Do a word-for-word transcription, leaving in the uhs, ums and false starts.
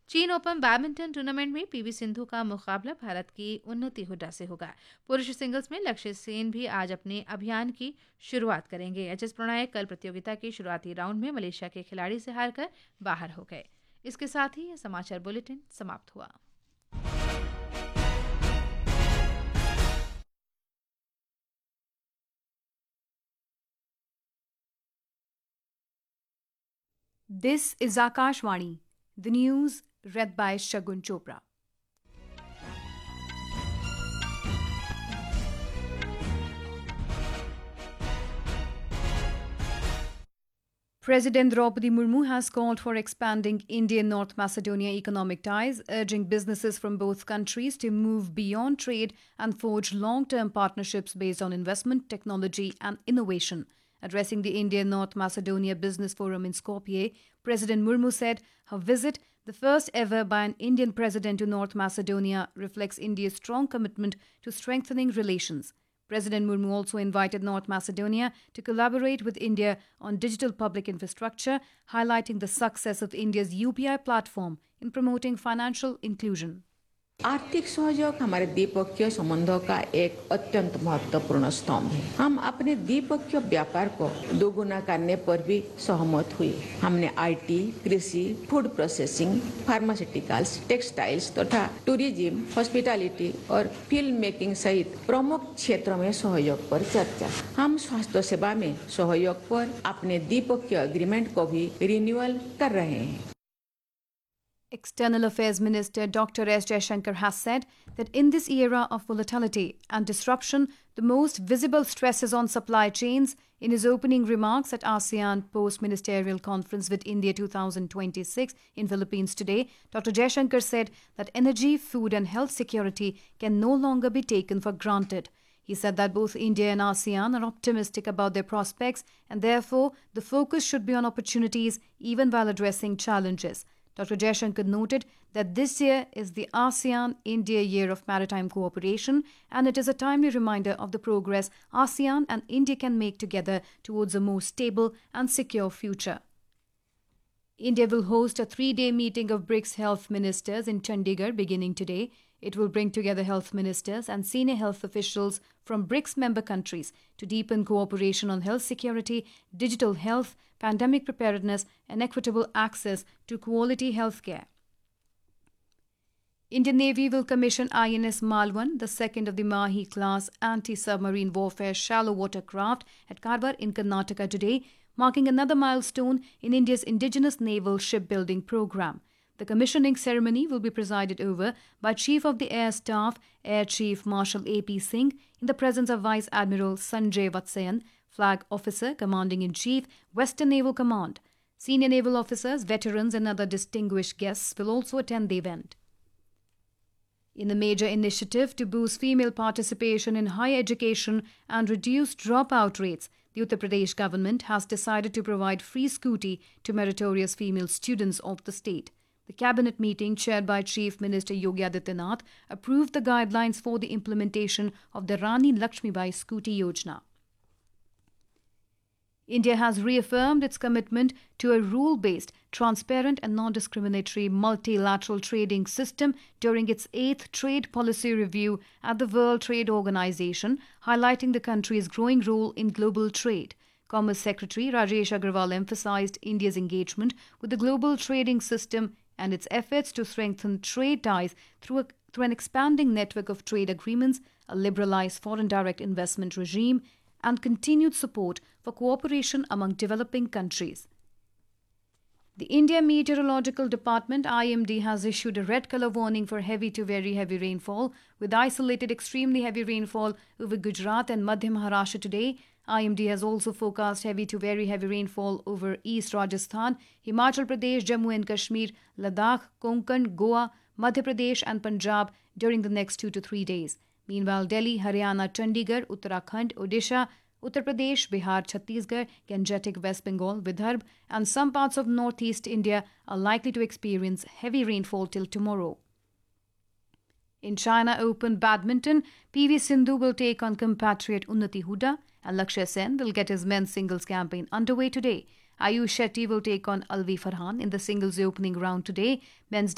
चीन open badminton tournament में PV Sindhu का मुकाबला भारत की उन्नति हुड्डा से होगा। पुरुष सिंगल्स में लक्ष्य सेन भी आज अपने अभियान की शुरुआत करेंगे। एच एस प्रणय कल प्रतियोगिता के शुरुआती राउंड में मलेशिया के खिलाड़ी से हारकर बाहर हो गए। इसके साथ ही यह समाचार बुलेटिन समाप्त हुआ। This is Akashvani, the news read by Shagun Chopra. President Draupadi Murmu has called for expanding India-North Macedonia economic ties, urging businesses from both countries to move beyond trade and forge long-term partnerships based on investment, technology and innovation. Addressing the India-North Macedonia Business Forum in Skopje, President Murmu said her visit, the first ever by an Indian president to North Macedonia, reflects India's strong commitment to strengthening relations. President Murmu also invited North Macedonia to collaborate with India on digital public infrastructure, highlighting the success of India's U P I platform in promoting financial inclusion. आर्थिक सहयोग हमारे द्विपक्षीय संबंधों का एक अत्यंत महत्वपूर्ण स्तंभ है। हम अपने द्विपक्षीय व्यापार को दोगुना करने पर भी सहमत हुए। हमने आईटी, कृषि, फूड प्रोसेसिंग, फार्मास्यूटिकल्स, टेक्सटाइल्स तथा टूरिज्म, हॉस्पिटैलिटी और फिल्म मेकिंग सहित प्रमुख क्षेत्रों में सहयोग पर चर्चा। हम स्वास्थ्य सेवा में सहयोग पर अपने द्विपक्षीय एग्रीमेंट को भी रिन्यूअल कर रहे हैं। External Affairs Minister Doctor S. Jaishankar has said that in this era of volatility and disruption, the most visible stress is on supply chains. In his opening remarks at ASEAN Post-Ministerial Conference with India twenty twenty-six in Philippines today, Doctor Jaishankar said that energy, food and health security can no longer be taken for granted. He said that both India and ASEAN are optimistic about their prospects and therefore the focus should be on opportunities even while addressing challenges. Doctor Jaishankar noted that this year is the ASEAN-India Year of Maritime Cooperation and it is a timely reminder of the progress ASEAN and India can make together towards a more stable and secure future. India will host a three-day meeting of BRICS health ministers in Chandigarh beginning today. It will bring together health ministers and senior health officials from BRICS member countries to deepen cooperation on health security, digital health, pandemic preparedness and equitable access to quality healthcare. Indian Navy will commission I N S Malwan, the second of the Mahi-class anti-submarine warfare shallow water craft at Karwar in Karnataka today, marking another milestone in India's indigenous naval shipbuilding program. The commissioning ceremony will be presided over by Chief of the Air Staff, Air Chief Marshal A P Singh, in the presence of Vice Admiral Sanjay Vatsayan, Flag Officer, Commanding-in-Chief, Western Naval Command. Senior naval officers, veterans and other distinguished guests will also attend the event. In a major initiative to boost female participation in higher education and reduce dropout rates, the Uttar Pradesh government has decided to provide free scooty to meritorious female students of the state. The cabinet meeting chaired by Chief Minister Yogi Adityanath approved the guidelines for the implementation of the Rani Lakshmibai Scooty Yojana. India has reaffirmed its commitment to a rule-based, transparent and non-discriminatory multilateral trading system during its eighth Trade Policy Review at the World Trade Organization, highlighting the country's growing role in global trade. Commerce Secretary Rajesh Agrawal emphasized India's engagement with the global trading system and its efforts to strengthen trade ties through, a, through an expanding network of trade agreements, a liberalized foreign direct investment regime, and continued support for cooperation among developing countries. The India Meteorological Department I M D has issued a red colour warning for heavy to very heavy rainfall, with isolated extremely heavy rainfall over Gujarat and Madhya Maharashtra today. I M D has also forecast heavy to very heavy rainfall over East Rajasthan, Himachal Pradesh, Jammu and Kashmir, Ladakh, Konkan, Goa, Madhya Pradesh and Punjab during the next two to three days. Meanwhile, Delhi, Haryana, Chandigarh, Uttarakhand, Odisha, Uttar Pradesh, Bihar, Chhattisgarh, Gangetic West Bengal, Vidarbha and some parts of northeast India are likely to experience heavy rainfall till tomorrow. In China Open Badminton, P V Sindhu will take on compatriot Unnati Hooda and Lakshya Sen will get his men's singles campaign underway today. Ayush Shetty will take on Alvi Farhan in the singles opening round today. Men's